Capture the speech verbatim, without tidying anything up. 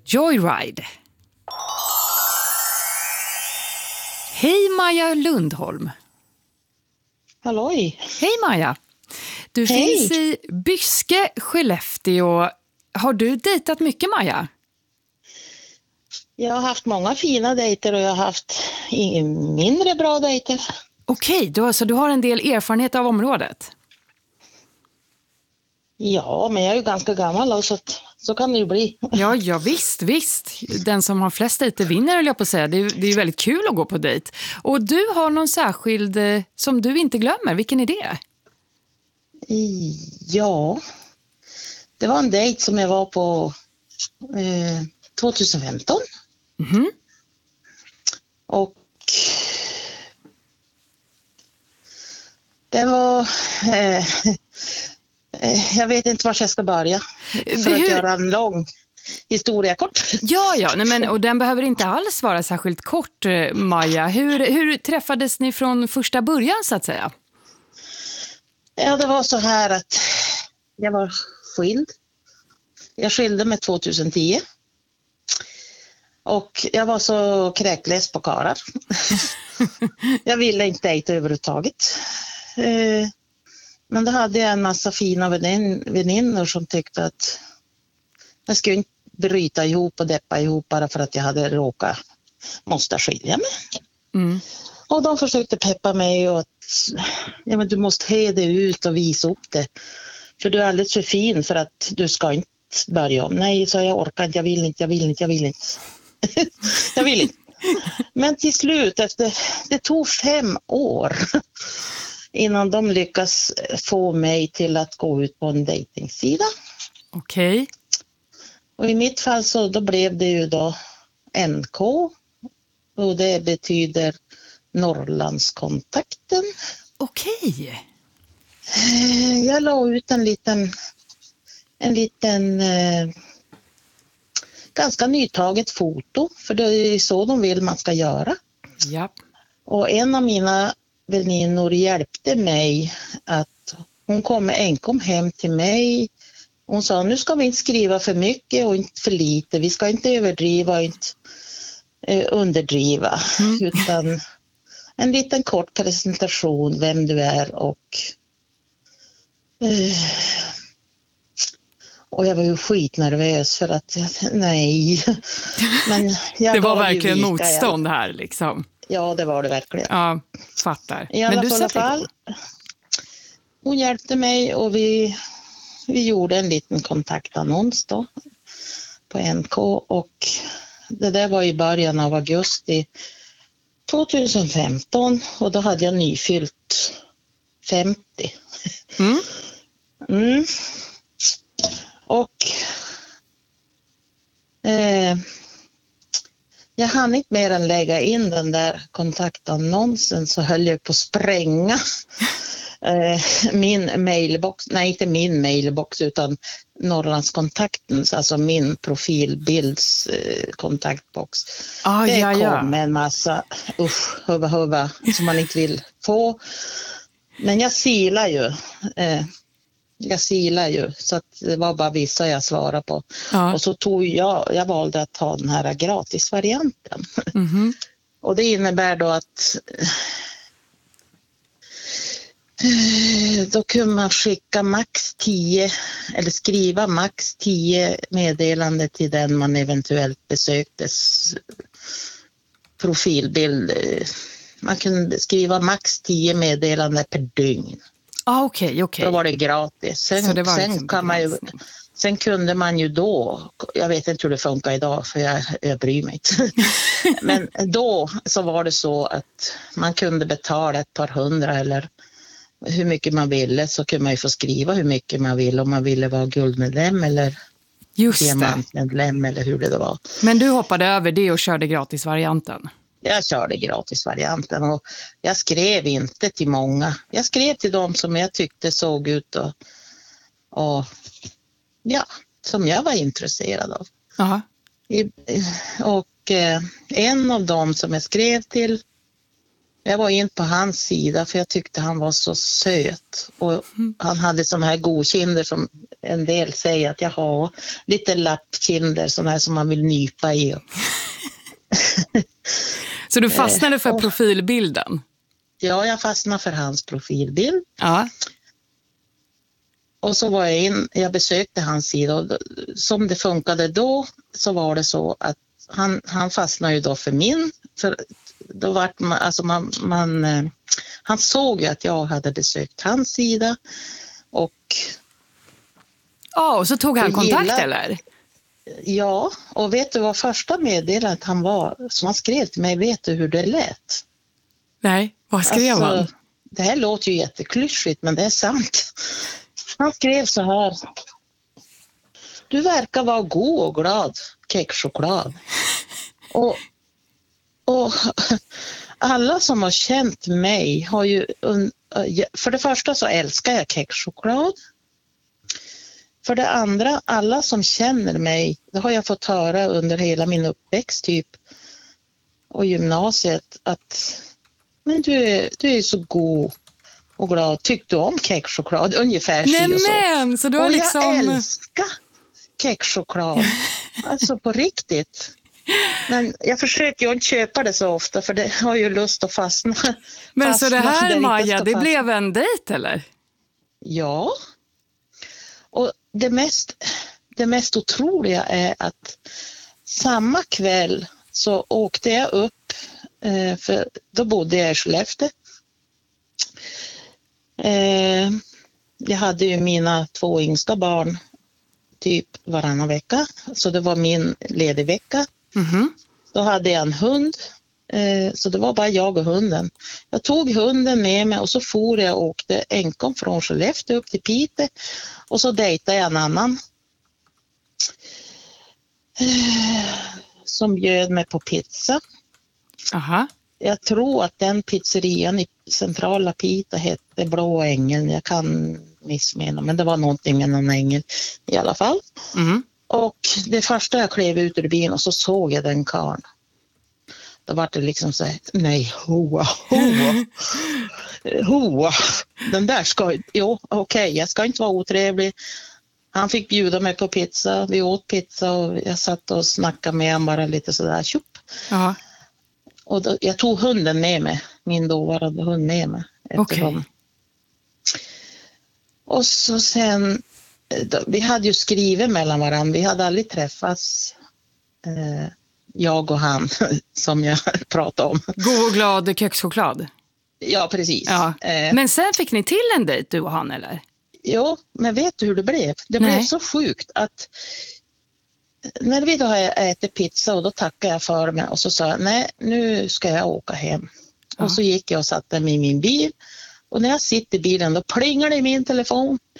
Joyride. Hej Maja Lundholm. Halloj. Hej Maja. Du Hej. finns i Byske, Skellefteå. Har du dejtat mycket, Maja? Jag har haft många fina dejter och jag har haft mindre bra dejter. Okej, då, så du har en del erfarenhet av området? Ja, men jag är ju ganska gammal då, så, att, så kan det ju bli. Ja, ja visst, visst. Den som har flest dejter vinner, höll jag på att säga. Det är, det är väldigt kul att gå på dejt. Och du har någon särskild eh, som du inte glömmer. Vilken är det? Ja, det var en dejt som jag var på eh, tjugohundrafemton. Mm-hmm. Och det var... Eh, jag vet inte var jag ska börja för att Hur? göra en lång historia kort. Ja, ja. Nej, men, och den behöver inte alls vara särskilt kort, eh, Maja. Hur, hur träffades ni från första början, så att säga? Ja, det var så här att jag var skild. Jag skilde mig tjugohundratio. Och jag var så kräklös på karar. Jag ville inte dejta överhuvudtaget. Eh, men då hade jag en massa fina vänin, väninnor som tyckte att jag skulle inte bryta ihop och deppa ihop bara för att jag hade råkat måste skilja mig. Mm. Och de försökte peppa mig och att ja, men du måste he det ut och visa upp det. För du är alldeles för fin för att du ska inte börja om. Nej, så jag orkar inte, jag vill inte, jag vill inte, jag vill inte. jag vill inte. Men till slut, efter, det tog fem år innan de lyckas få mig till att gå ut på en dejtingsida. Okej. Okay. Och i mitt fall så då blev det ju då N K. Och det betyder Norrlandskontakten. Okej. Okay. Jag la ut en liten, en liten eh, ganska nytaget foto. För det är så de vill man ska göra. Ja. Och en av mina väninnor hjälpte mig att hon kom enkom hem till mig. Hon sa, nu ska vi inte skriva för mycket och inte för lite. Vi ska inte överdriva och inte eh, underdriva. Mm. Utan en liten kort presentation, vem du är och... Eh, och jag var ju skitnervös för att, nej. Men jag det var verkligen motstånd här liksom. Ja, det var det verkligen. Ja, fattar. I alla Men du fall, fall hon hjälpte mig och vi, vi gjorde en liten kontaktannons då på N K och det där var i början av augusti tjugohundrafemton och då hade jag nyfyllt femtio. Mm. Mm. Och eh, jag hann inte mer än lägga in den där kontaktannonsen så höll jag på att spränga eh, min mailbox, nej inte min mailbox utan Norrlandskontaktens, alltså min profilbilds eh, kontaktbox. Ah, det ja, kom ja. med en massa usch, huva, huva som man inte vill få. Men jag silar ju. Eh, jag silar ju så att det var bara vissa jag svarade på. Ja. Och så tog jag, jag valde att ta den här gratisvarianten. Mm-hmm. Och det innebär då att då kunde man skicka max tio eller skriva max tio meddelande till den man eventuellt besöktes profilbild. Man kunde skriva max tio meddelande per dygn. Ah, okej, okay, okej. Okay. Då var det gratis. Sen, Så det var sen, liksom kan man ju, sen kunde man ju då, jag vet inte hur det funkar idag för jag, jag bryr mig inte. Men då så var det så att man kunde betala ett par hundra eller hur mycket man ville så kunde man ju få skriva hur mycket man ville om man ville vara guldmedlem eller diamantmedlem eller hur det var. Men du hoppade över det och körde gratisvarianten? Jag körde gratisvarianten och jag skrev inte till många. Jag skrev till dem som jag tyckte såg ut och, och ja, som jag var intresserad av. Aha. I, och eh, en av dem som jag skrev till Jag var in på hans sida för jag tyckte han var så söt. Och han hade såna här godkinder som en del säger att jag har. Lite lappkinder, såna här som man vill nypa i. Så du fastnade för profilbilden? Ja, jag fastnade för hans profilbild. Ja. Och så var jag in, jag besökte hans sida och som det funkade då så var det så att han, han fastnade ju då för min, för då var man, alltså man, man, han såg ju att jag hade besökt hans sida och Ja, och så tog han kontakt gillade, eller? Ja, och vet du vad första meddelandet han var, som han skrev till mig, vet du hur det lät? Nej, vad skrev alltså, han? Det här låter ju jätteklyschigt men det är sant. Han skrev så här: du verkar vara god och glad, kexchoklad. Och, och alla som har känt mig har ju, för det första så älskar jag kexchoklad. För det andra, alla som känner mig, det har jag fått höra under hela min uppväxt typ och gymnasiet, att men du är, du är så god och glad. Tyckte du om kexchoklad? Ungefär Nej, så. men, så du har och liksom... jag älskar kexchoklad. Alltså på riktigt. Men jag försöker ju inte köpa det så ofta för det har ju lust att fastna. Men fastna så det här, det Maja, det fastna. blev en dejt eller? Ja. Och det mest, det mest otroliga är att samma kväll så åkte jag upp, för då bodde jag i Skellefteå. Jag hade ju mina två yngsta barn typ varannan vecka, så det var min ledig vecka. Mm-hmm. Då hade jag en hund, så det var bara jag och hunden. Jag tog hunden med mig och så for jag och åkte enkom från Skellefteå upp till Piteå och så dejtade jag en annan som bjöd mig på pizza. Aha. Jag tror att den pizzerian i centrala Piteå hette Blå ängeln. Jag kan missmena, men det var någonting med någon ängel i alla fall. Mm. Och det första jag klev ut ur bilen och så såg jag den karln. Då var det liksom så här, nej, hoa, hoa, hoa. Den där ska, jo, okej, okay, jag ska inte vara otrevlig. Han fick bjuda mig på pizza, vi åt pizza och jag satt och snackade med honom bara lite sådär, tjup. Ja. Och då, jag tog hunden med mig, min dåvarande hund med mig. Okej. Okay. Och så sen, då, vi hade ju skrivit mellan varandra, vi hade aldrig träffats, eh, jag och han, som jag pratade om. God och glad kexchoklad. Ja, precis. Ja. Eh, men sen fick ni till en dejt, du och han, eller? Jo, men vet du hur det blev? Det Nej. blev så sjukt att när vi då har ätit pizza och då tackade jag för mig och så sa jag, nej, nu ska jag åka hem. Ja. Och så gick jag och satte mig i min bil och när jag sitter i bilen då plingar det i min telefon.